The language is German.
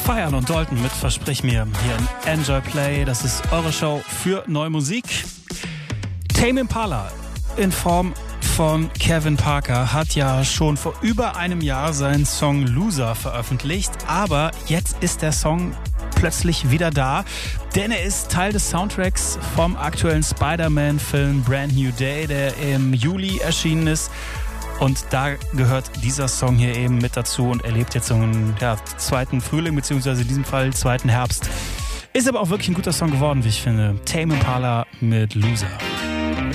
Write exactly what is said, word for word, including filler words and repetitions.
Feiern und Dalton mit Versprich mir hier in Enjoy Play. Das ist eure Show für neue Musik. Tame Impala in Form von Kevin Parker hat ja schon vor über einem Jahr seinen Song Loser veröffentlicht, aber jetzt ist der Song plötzlich wieder da, denn er ist Teil des Soundtracks vom aktuellen Spider-Man-Film Brand New Day, der im Juli erschienen ist. Und da gehört dieser Song hier eben mit dazu und erlebt jetzt so einen ja, zweiten Frühling, beziehungsweise in diesem Fall zweiten Herbst. Ist aber auch wirklich ein guter Song geworden, wie ich finde. Tame Impala mit Loser.